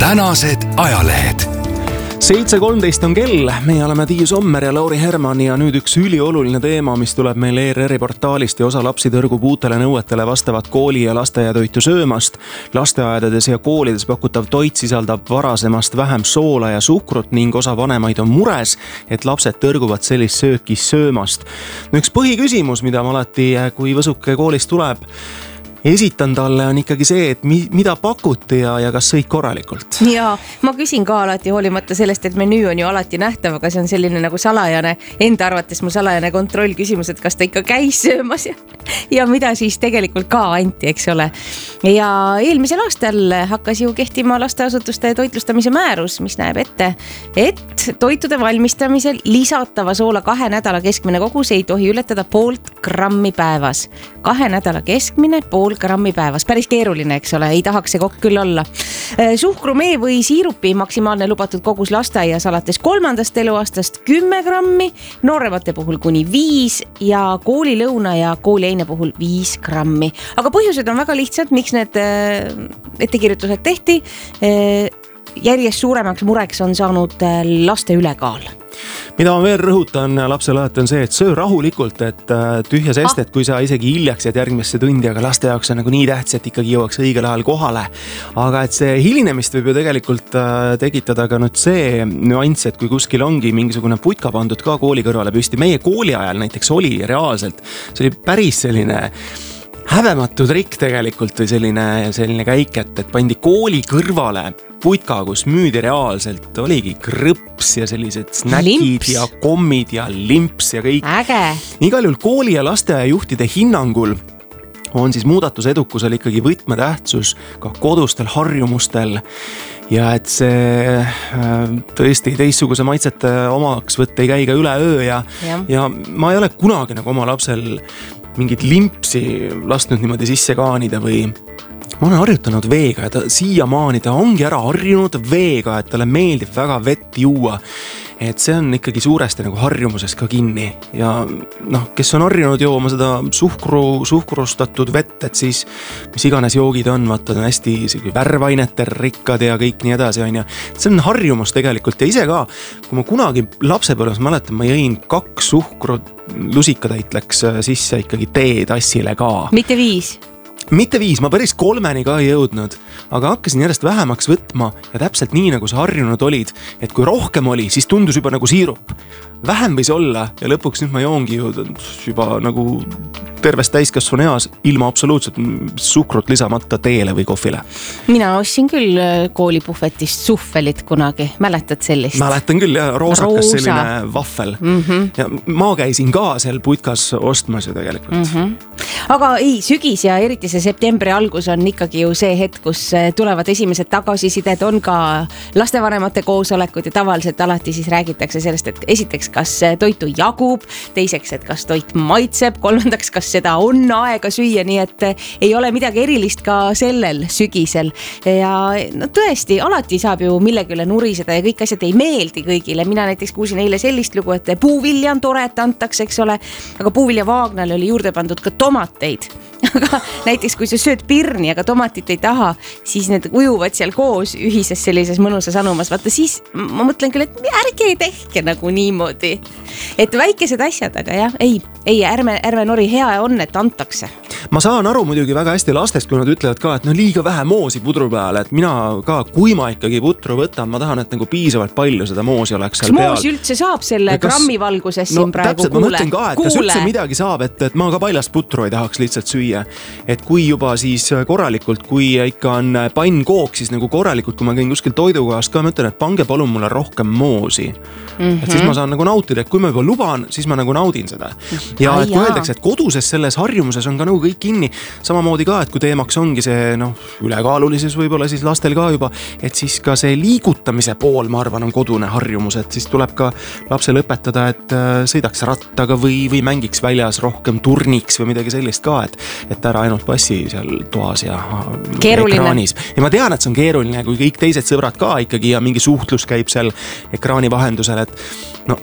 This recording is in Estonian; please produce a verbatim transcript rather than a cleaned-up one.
tänased ajalehed. seitse kolmteist on kell, meie oleme Tiiu Sommer ja Lauri Herman ja nüüd üks ülioluline teema, mis tuleb meil E R R-i portaalist ja osa lapsi tõrgub uutele nõuetele vastavat kooli- ja lasteaiatoitu söömast. Lasteaedades ja koolides pakutav toit sisaldab varasemast vähem soola ja suhkrut ning osa vanemaid on mures, et lapsed tõrguvad sellist sööki söömast. No üks põhiküsimus, mida ma alati, kui võsuke koolist tuleb, esitan talle on ikkagi see, et mi, mida pakuti ja, ja kas sõid korralikult. Ja ma küsin ka alati hoolimata sellest, et menüü on ju alati nähtav, aga see on selline nagu salajane, enda arvates mu salajane kontroll küsimus, et kas ta ikka käis söömas ja, ja mida siis tegelikult ka anti, eks ole. Ja eelmisel aastal hakkas ju kehtima lasteasutuste toitlustamise määrus, mis näeb ette, et toitude valmistamisel lisatava soola kahe nädala keskmine kogus ei tohi ületada poolt grammi päevas. Kahe nädala keskmine pool grammi päevas. Päris keeruline, eks ole, ei tahaks see kokk küll olla. Suhkru, mee või siirupi maksimaalne lubatud kogus lasteaias alates kolmandast eluaastast kümme grammi, nooremate puhul kuni viis ja koolilõuna ja kooliaine puhul viis grammi. Aga põhjused on väga lihtsad, miks need ettekirjutused tehti. Järjest suuremaks mureks on saanud laste ülekaal. Mida ma veel rõhutan lapsele alati on see, et söö rahulikult, et tühja sest, et kui sa isegi hiljaks jääd järgmisse tundi, aga laste jaoks on nagu nii tähtis, et ikkagi jõuaks õigel ajal kohale. Aga et see hilinemist võib ju tegelikult tekitada ka nüüd see nüanss, et kui kuskil ongi mingisugune putka pandud ka kooli kõrvale püsti. Meie kooli ajal näiteks oli reaalselt, see oli päris selline häbematu trikk tegelikult või selline, selline käik, et, et pandi kooli kõrvale putka, kus müüdi reaalselt, oligi krõps ja sellised snäkid limps. Ja kommid ja limps ja kõik. Äge. Igal juhul kooli ja lasteaiajuhtide hinnangul on siis muudatus edukusel ikkagi võtmetähtsus ka kodustel harjumustel ja et see tõesti teistsuguse maitsete omaks võtta ei käi ka üle öö ja, ja. ja ma ei ole kunagi nagu oma lapsel mingit limpsi lasknud niimoodi sisse kaanida või ma olen harjutanud veega ja ta siiamaani ta ongi ära harjunud veega, et talle meeldib väga vett juua. Et see on ikkagi suuresti nagu harjumuses ka kinni ja noh, kes on harjunud jooma seda suhkru, suhkrustatud vett, et siis mis iganes joogid on, vaata on hästi värvainetel rikkad ja kõik nii edasi on ja see on harjumus tegelikult ja ise ka, kui ma kunagi lapsepõlves mäletan, ma jõin kaks suhkrut lusikatäit läks sisse ikkagi teetassile ka. Mitte viis? Mitte viis, ma päris kolmeni ka ei jõudnud, aga hakkasin järjest vähemaks võtma ja täpselt nii, nagu sa harjunud olid, et kui rohkem oli, siis tundus juba nagu siirup. Vähem võis olla ja lõpuks nüüd ma joongi juba nagu tervest täiskasvanu eas ilma absoluutselt suhkrut lisamata teele või kohvile. Mina ostsin küll koolipuhvetist suhvelit kunagi, mäletad sellist? Mäletan küll ja roosakas Roosa. Selline vaffel mm-hmm. ja ma käisin ka seal putkas ostmas ju tegelikult mm-hmm. Aga ei, sügis ja eriti see septembri algus on ikkagi ju see hetk, kus tulevad esimesed tagasisided, on ka lastevanemate koosolekud ja tavaliselt alati siis räägitakse sellest, et esiteks, kas toitu jagub, teiseks, et kas toit maitseb, kolmandaks, kas seda on aega süüa, nii et ei ole midagi erilist ka sellel sügisel ja no tõesti, alati saab ju millegile nuriseda ja kõik asjad ei meeldi kõigile. Mina näiteks kuulsin eile sellist lugu, et puuvilja on tore, et antakse, eks ole, aga puuvilja vaagnale oli juurde pandud ka tomateid. Aga näiteks kui sa sööd pirni, aga tomatit ei taha, siis need ujuvad seal koos ühises sellises mõnusas anumas. Vaata siis ma mõtlen küll, et ärge ei tehke nagu niimoodi. Et väikesed asjad, aga jah, ei, ei ärme, ärme nori, hea on, et antakse. Ma saan aru muidugi väga hästi lastest, kui nad ütlevad ka, et no liiga vähe moosi pudru peale, et mina ka, kui ma ikkagi putru võtan, ma tahan, et nagu piisavalt palju seda moosi oleks seal peal. Kas moos üldse saab selle kas... grammi valguses no, siin praegu täpselt, kuule? Ma mõtlen ka, et kuule. Kas üldse midagi saab, et, et ma ka paljast putru ei tahaks lihtsalt süüa. Et kui juba siis korralikult, kui ikka on pannkook, siis nagu korralikult, kui ma käin kuskil toidukohast ka, ma ütlen, et pange palun mulle rohkem moosi. Mm-hmm. Et siis ma saan nagu nautida, et kui ma juba luban, siis ma nagu naudin seda. Ja Ai, et kui öeldakse, et koduses selles harjumuses on ka nagu kõik kinni, samamoodi ka, et kui teemaks ongi see noh, ülekaalulises võib-olla siis lastel ka juba, et siis ka see liigutamise pool, ma arvan, on kodune harjumus, et siis tuleb ka lapsel õpetada, et sõidaks rattaga või, või mängiks väljas rohkem turniks või midagi sellist ka, et, et ära ainult passi seal toas ja keeruline. Ekraanis. Ja ma tean, et see on keeruline, kui kõik teised sõbrad ka ikkagi ja mingi suhtlus käib seal ekraani vahendusel, et no